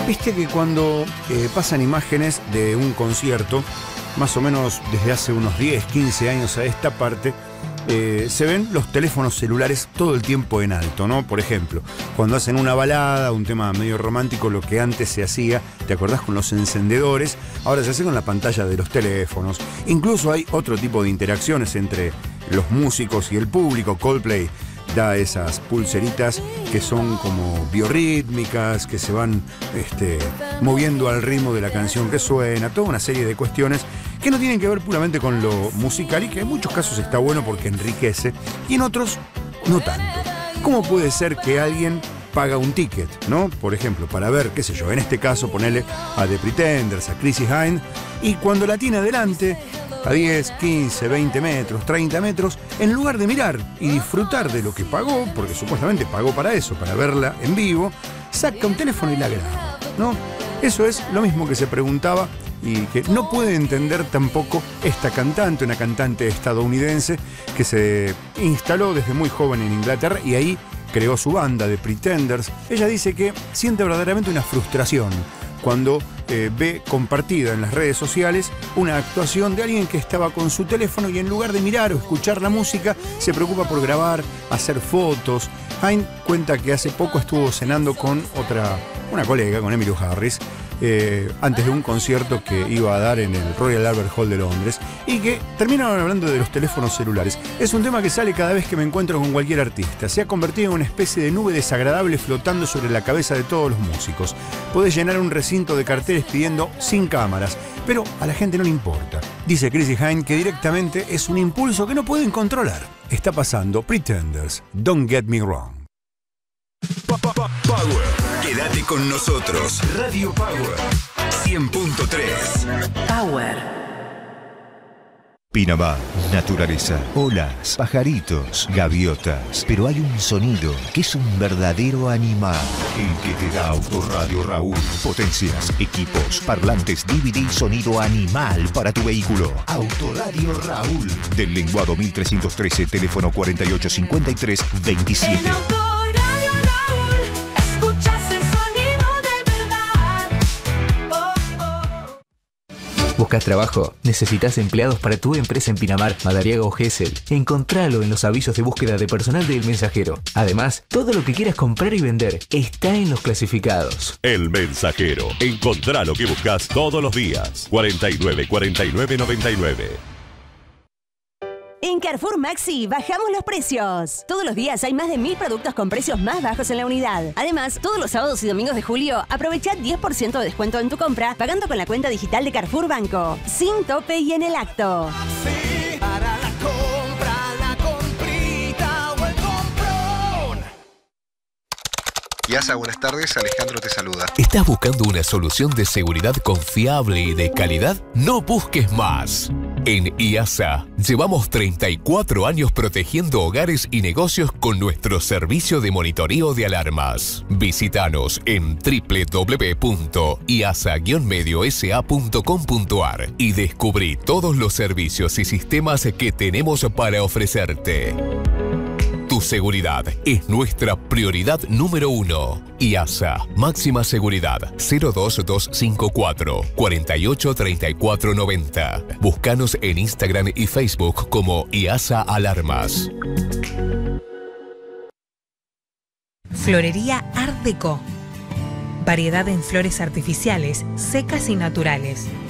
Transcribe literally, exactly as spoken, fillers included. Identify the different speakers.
Speaker 1: Viste que cuando eh, pasan imágenes de un concierto, más o menos desde hace unos diez, quince años a esta parte, eh, se ven los teléfonos celulares todo el tiempo en alto, ¿no? Por ejemplo, cuando hacen una balada, un tema medio romántico, lo que antes se hacía, ¿te acordás? Con los encendedores, ahora se hace con la pantalla de los teléfonos. Incluso hay otro tipo de interacciones entre los músicos y el público. Coldplay da esas pulseritas que son como biorrítmicas, que se van este, moviendo al ritmo de la canción que suena, toda una serie de cuestiones que no tienen que ver puramente con lo musical y que en muchos casos está bueno porque enriquece y en otros no tanto. ¿Cómo puede ser que alguien paga un ticket, ¿no? Por ejemplo, para ver, qué sé yo, en este caso ponele a The Pretenders, a Chrissy Hynde, y cuando la tiene adelante, a diez, quince, veinte metros, treinta metros, en lugar de mirar y disfrutar de lo que pagó, porque supuestamente pagó para eso, para verla en vivo, saca un teléfono y la graba, ¿no? Eso es lo mismo que se preguntaba y que no puede entender tampoco esta cantante, una cantante estadounidense que se instaló desde muy joven en Inglaterra y ahí creó su banda de Pretenders. Ella dice que siente verdaderamente una frustración cuando eh, ve compartida en las redes sociales una actuación de alguien que estaba con su teléfono y en lugar de mirar o escuchar la música se preocupa por grabar, hacer fotos. Hynde cuenta que hace poco estuvo cenando con otra, una colega, con Emmylou Harris, eh, antes de un concierto que iba a dar en el Royal Albert Hall de Londres y que terminaron hablando de los teléfonos celulares. Es un tema que sale cada vez que me encuentro con cualquier artista. Se ha convertido en una especie de nube desagradable flotando sobre la cabeza de todos los músicos. Podés llenar un recinto de carteles pidiendo sin cámaras, pero a la gente no le importa. Dice Chrissy Hynde que directamente es un impulso que no pueden controlar. Está pasando Pretenders, Don't Get Me Wrong.
Speaker 2: Power. Quédate con nosotros. Radio Power cien punto tres.
Speaker 3: Power.
Speaker 4: Pinamar, naturaleza, olas, pajaritos, gaviotas. Pero hay un sonido que es un verdadero animal. El que te da Autoradio Raúl. Potencias, equipos, parlantes, D V D, sonido animal para tu vehículo. Autoradio Raúl. Del Lenguado mil trescientos trece, teléfono cuarenta y ocho cincuenta y tres veintisiete.
Speaker 5: ¿Buscas trabajo? ¿Necesitas empleados para tu empresa en Pinamar, Madariaga o Gesell? Encontralo en los avisos de búsqueda de personal del Mensajero. Además, todo lo que quieras comprar y vender está en los clasificados.
Speaker 6: El Mensajero. Encontrá lo que buscas todos los días. cuarenta y nueve, cuarenta y nueve, noventa y nueve.
Speaker 7: En Carrefour Maxi bajamos los precios. Todos los días hay más de mil productos con precios más bajos en la unidad. Además, todos los sábados y domingos de julio, aprovecha diez por ciento de descuento en tu compra pagando con la cuenta digital de Carrefour Banco. Sin tope y en el acto.
Speaker 8: Sí, para la compra, la comprita o el comprón.
Speaker 9: IASA, buenas tardes. Alejandro te saluda.
Speaker 10: ¿Estás buscando una solución de seguridad confiable y de calidad? No busques más. En IASA llevamos treinta y cuatro años protegiendo hogares y negocios con nuestro servicio de monitoreo de alarmas. Visítanos en doble u doble u doble u punto iasa guion medio s a punto com punto a r y descubrí todos los servicios y sistemas que tenemos para ofrecerte. Tu seguridad es nuestra prioridad número uno. IASA, máxima seguridad, cero dos dos cinco cuatro, cuatro ocho tres cuatro nueve cero. Búscanos en Instagram y Facebook como IASA Alarmas.
Speaker 11: Florería Art Deco. Variedad en flores artificiales, secas y naturales.